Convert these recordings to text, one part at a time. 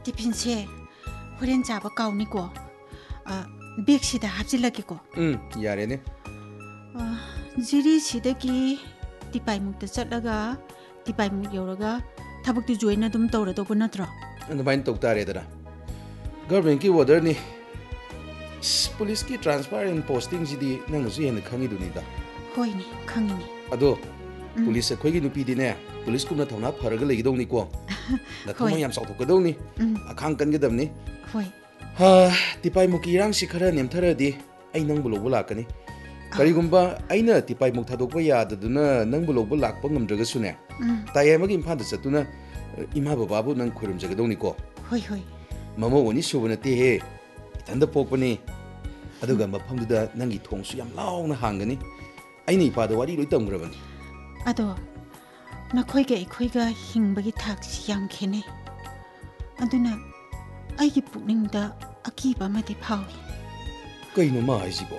टिफिनसे होरेन चाबा काउनिको बेगसिदा हाप्चिल्लकेको यारेने जिरीसिदगी तिपाइमुक्ता चट्लगा तिपाइमुक यौरगा थबक्ति join अदुम तौरदोबो नत्रो अदुमाइन तौतारेदरा government की order नि police की ट्रांसफर एंड पोस्टिंग सिदी नंगसु हेन खंगिदुनिदा होइनी खंगिनी अदो पुलिस अखोइगी नुपीदिने पुलिस कुमना थौना फरगा लेगिदौनिको नथौमा याम साउथोकदौनि अखांग कनगदबनि होय हा तिपाइमुकी इरांसि खरा नेमथरदि ऐ नंबु लोबो लाकनि करिगुम्बा ऐना तिपाइमुक थादोकबा याददुना नंबु लोबो लाकपा ngamdragasune तायमगी इम्फादा चतुना इमा बाबाबु नंग खुरुमजगदौनिको होय होय ममो वनि सुबनते हे इथंदा पोकपनि अदुगा मफमदुदा नंगी थोंसु याम लाउना हांगनि ऐनि इपादा वारी लोइ तमग्रबनि अदो नखोइगा इखोइगा हिंबगी थाक्सि याम खेने अदुना आइगी पुकनिंगदा अकीबा मदि फावी कइनो मा हाइजिबो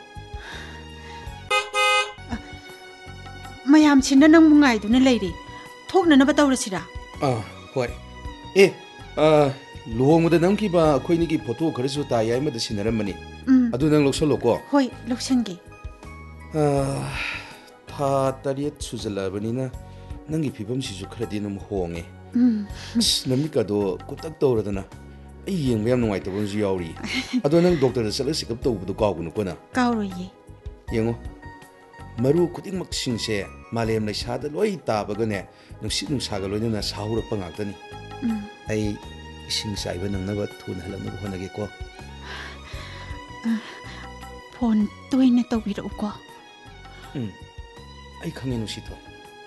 मयाम छिन्ना नंग मुंगाइदुना लेरि थोकननबा तौरसिरा होय ए लोंगदा नंगकिबा अखोइनिगी फोटो खरसु तायाय मद सिनरमनि अदु नंग लोक्सलोको होय लोक्सनगे था तरियत सुजलाबनिना नंगी फिबम सिजु खरदि नुम होंगे नमिकादो कुतक तौरदना आई येंबा याम नुंगाइतबनजु यावरी अदो नंग डॉक्टर चला सिकअप तौबदो कावगनु कोना कावरोये येंगो मरु खुदिंगमक सिंगसे मालेम लैसादा लोइ ताबगने नुसित नुसागा लोइना साहुरप ngaktani ai ising saiba nangnaba thun halamna honage ko phone तोइने तौबिरउको ai khange nusito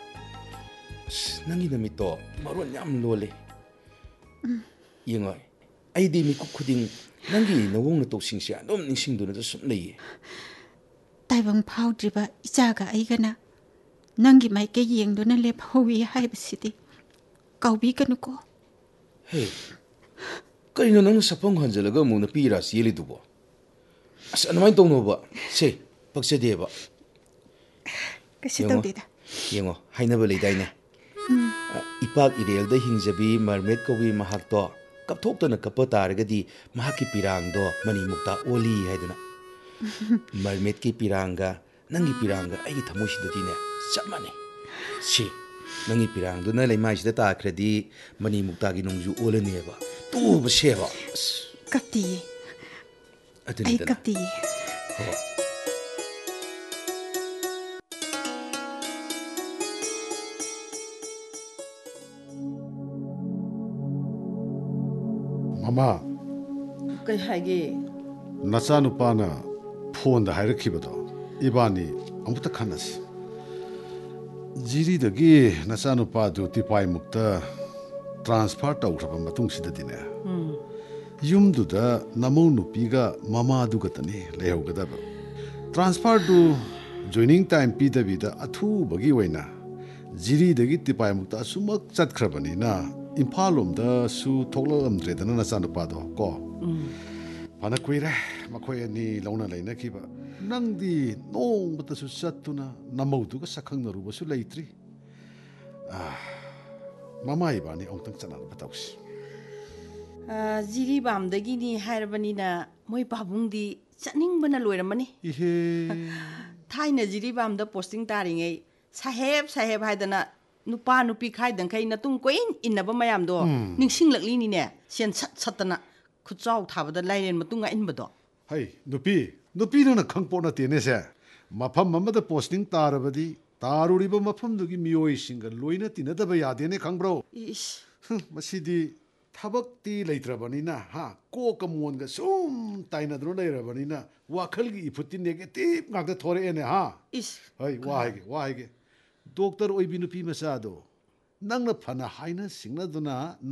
nangi namito maron yam lole yengoi ai di mi kukuding nangi nawong na to singsia dom ningsingduna da sum lei ताइबंग फाउद्रिबा इचागा आइगना नंगी माइके येंगदुना लेप होवी हाइबसिदि काउबी कनुको हे कइनो नंग सपंग हंजलगा मुना पीरा सियली दुबो अस अनमाइन तौनोबा से पक्सेदेबा कसे तौदेदा येंगो हाइनबा लेदाइने इपाक इरेलदा हिंजबी mermaid कोबी महाक्तो कपथोक्तना cup तारगदी महाकी पिरांगदो money मुक्ता ओली हाइदना mermaid की पिरांगा नंगी पिरांगा आई थमोसिददिने चमने सी नंगी पिरांगदुना लेमाइसिदा ताख्रदी मनी मुक्तागी नुंजु ओलनेबा तुब सेबा कप्ती आई कप्ती मामा कई हाइगे नचा नुपाना फोन दा हाइरखिबदो इबानी अमुता खनस जिरीदगी नचा नुपा दु तिपाइ मुक्ता ट्रांसफर तौखरबा मतुंग सिददिने युमदुदा नमौ नुपीगा मामा दुगतनी लेहौगदब ट्रांसफर दु जॉइनिंग टाइम पीदबिदा अथु बगी वइना जिरीदगी तिपाइ मुक्ता सुमक चतखरबनिना इम्फालोमदा सु थोकलमद्रेदना नचा नुपादो को फना कुइरे मखोय नि लौना लैनखिबा नंगदी नोंबतसु चत्तुना नमौदुगा सखंगनरुबसु लैत्रि मामा इबानी औंतंग चनाल बताउसी जिरी बामदगिनी हायरबनिना मोय पाबुंगदी चनिंगबना लोइरमनी इहे थाइना जिरी बामदा पोस्टिंग तारिङै साहेब साहेब हाइदना नुपा नुपी खाइदंखै नतुंग कोइन इन्नबा मयामदो निंसिंगलक्लिनिने सेन सत सतना खुचाव थाबदा लाइरेन मतुंगा इनबदो हाय नुपी न खंगपोना तेनेसे मफम ममदा पोस्टिंग तारबदी तारुरिबा मफमदुगी मियोय सिंगा लोइना तिनदबा यादेने खंगब्रो इस मसिदी थबक्ति लैत्रबनिना हा कोकमोनगा सुम ताइनद्रो लैरबनिना वाखलगी इफुति नेगेटिव गागदा थोरेने हा इस हाय वाहाइगे डॉक्टर ओइबी नुपी मसादो नंगना फना हाइना सिंगनादुना